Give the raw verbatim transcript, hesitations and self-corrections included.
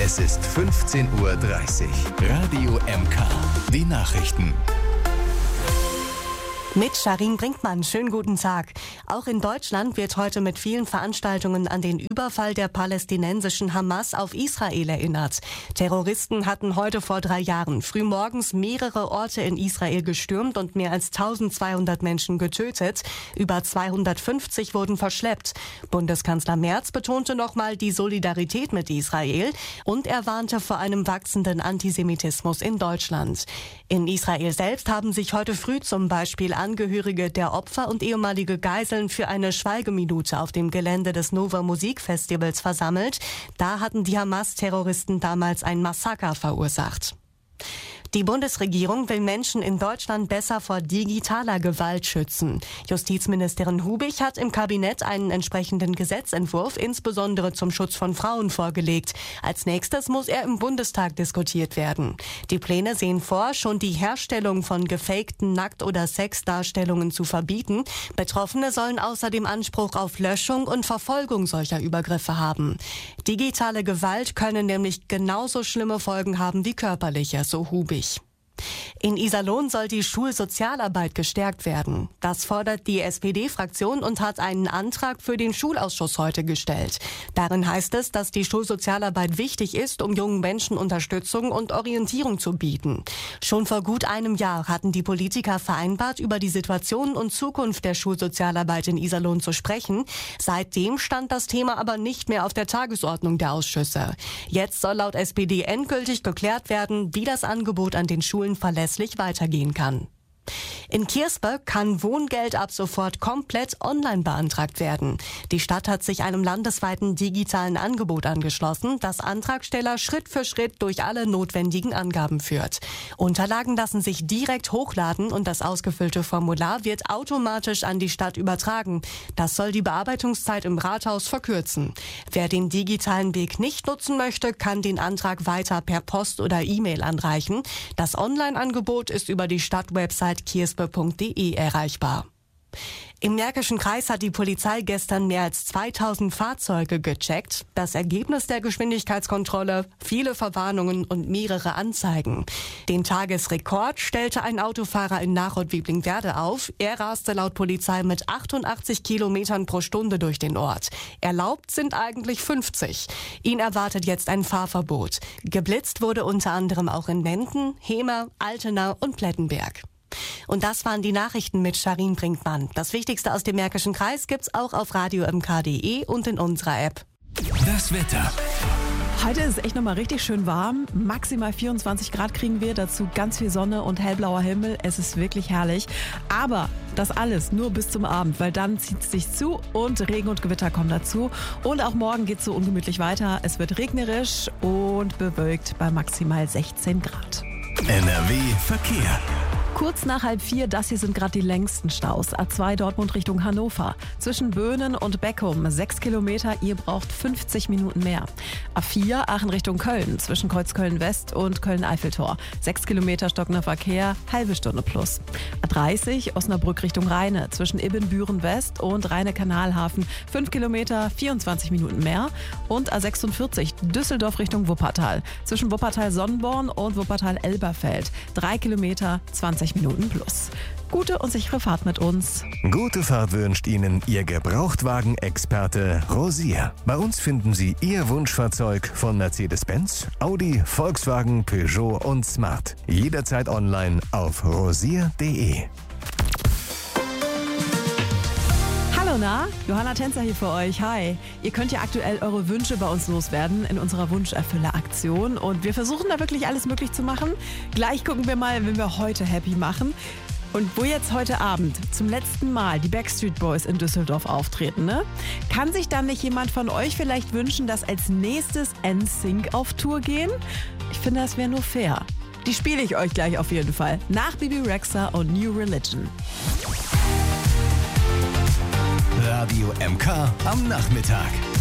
Es ist fünfzehn Uhr dreißig. Radio M K. Die Nachrichten. Mit Sharin Brinkmann, schönen guten Tag. Auch in Deutschland wird heute mit vielen Veranstaltungen an den Überfall der palästinensischen Hamas auf Israel erinnert. Terroristen hatten heute vor drei Jahren frühmorgens mehrere Orte in Israel gestürmt und mehr als eintausendzweihundert Menschen getötet. Über zweihundertfünfzig wurden verschleppt. Bundeskanzler Merz betonte nochmal die Solidarität mit Israel und er warnte vor einem wachsenden Antisemitismus in Deutschland. In Israel selbst haben sich heute früh zum Beispiel Angehörige der Opfer und ehemalige Geiseln für eine Schweigeminute auf dem Gelände des Nova Musikfestivals versammelt. Da hatten die Hamas-Terroristen damals ein Massaker verursacht. Die Bundesregierung will Menschen in Deutschland besser vor digitaler Gewalt schützen. Justizministerin Hubich hat im Kabinett einen entsprechenden Gesetzentwurf insbesondere zum Schutz von Frauen vorgelegt. Als nächstes muss er im Bundestag diskutiert werden. Die Pläne sehen vor, schon die Herstellung von gefakten Nackt- oder Sexdarstellungen zu verbieten. Betroffene sollen außerdem Anspruch auf Löschung und Verfolgung solcher Übergriffe haben. Digitale Gewalt könne nämlich genauso schlimme Folgen haben wie körperliche, so Hubich. In Iserlohn soll die Schulsozialarbeit gestärkt werden. Das fordert die S P D-Fraktion und hat einen Antrag für den Schulausschuss heute gestellt. Darin heißt es, dass die Schulsozialarbeit wichtig ist, um jungen Menschen Unterstützung und Orientierung zu bieten. Schon vor gut einem Jahr hatten die Politiker vereinbart, über die Situation und Zukunft der Schulsozialarbeit in Iserlohn zu sprechen. Seitdem stand das Thema aber nicht mehr auf der Tagesordnung der Ausschüsse. Jetzt soll laut S P D endgültig geklärt werden, wie das Angebot an den Schulen verlässlich weitergehen kann. In Kiersberg kann Wohngeld ab sofort komplett online beantragt werden. Die Stadt hat sich einem landesweiten digitalen Angebot angeschlossen, das Antragsteller Schritt für Schritt durch alle notwendigen Angaben führt. Unterlagen lassen sich direkt hochladen und das ausgefüllte Formular wird automatisch an die Stadt übertragen. Das soll die Bearbeitungszeit im Rathaus verkürzen. Wer den digitalen Weg nicht nutzen möchte, kann den Antrag weiter per Post oder E-Mail anreichen. Das Online-Angebot ist über die Stadtwebsite kiersberg punkt de erreichbar. Im Märkischen Kreis hat die Polizei gestern mehr als zweitausend Fahrzeuge gecheckt. Das Ergebnis der Geschwindigkeitskontrolle: viele Verwarnungen und mehrere Anzeigen. Den Tagesrekord stellte ein Autofahrer in Nachod-Wieblingwerde auf. Er raste laut Polizei mit achtundachtzig Kilometern pro Stunde durch den Ort. Erlaubt sind eigentlich fünfzig. Ihn erwartet jetzt ein Fahrverbot. Geblitzt wurde unter anderem auch in Menden, Hemer, Altena und Plettenberg. Und das waren die Nachrichten mit Sharin Brinkmann. Das Wichtigste aus dem Märkischen Kreis gibt's auch auf radio m k punkt de und in unserer App. Das Wetter. Heute ist es echt nochmal richtig schön warm. Maximal vierundzwanzig Grad kriegen wir, dazu ganz viel Sonne und hellblauer Himmel. Es ist wirklich herrlich. Aber das alles nur bis zum Abend, weil dann zieht es sich zu und Regen und Gewitter kommen dazu. Und auch morgen geht es so ungemütlich weiter. Es wird regnerisch und bewölkt bei maximal sechzehn Grad. N R W Verkehr. Kurz nach halb vier, das hier sind gerade die längsten Staus. A zwei Dortmund Richtung Hannover. Zwischen Böhnen und Beckum sechs Kilometer, ihr braucht fünfzig Minuten mehr. A vier Aachen Richtung Köln. Zwischen Kreuzköln West und Köln-Eiffeltor. sechs Kilometer stockender Verkehr, halbe Stunde plus. A dreißig Osnabrück Richtung Rheine. Zwischen Ibbenbüren West und Rheine-Kanalhafen fünf Kilometer, vierundzwanzig Minuten mehr. Und A sechsundvierzig Düsseldorf Richtung Wuppertal. Zwischen Wuppertal-Sonnenborn und Wuppertal-Elberfeld. drei Kilometer, zwanzig Minuten plus. Gute und sichere Fahrt mit uns. Gute Fahrt wünscht Ihnen Ihr Gebrauchtwagen-Experte Rosier. Bei uns finden Sie Ihr Wunschfahrzeug von Mercedes-Benz, Audi, Volkswagen, Peugeot und Smart. Jederzeit online auf rosier punkt de. Hallo, na? Johanna Tänzer hier für euch. Hi. Ihr könnt ja aktuell eure Wünsche bei uns loswerden in unserer Wunscherfüller-Aktion. Und wir versuchen da wirklich alles möglich zu machen. Gleich gucken wir mal, wenn wir heute happy machen. Und wo jetzt heute Abend zum letzten Mal die Backstreet Boys in Düsseldorf auftreten, ne? Kann sich dann nicht jemand von euch vielleicht wünschen, dass als nächstes N Sync auf Tour gehen? Ich finde, das wäre nur fair. Die spiele ich euch gleich auf jeden Fall. Nach Bibi Rexha und New Religion. Radio M K am Nachmittag.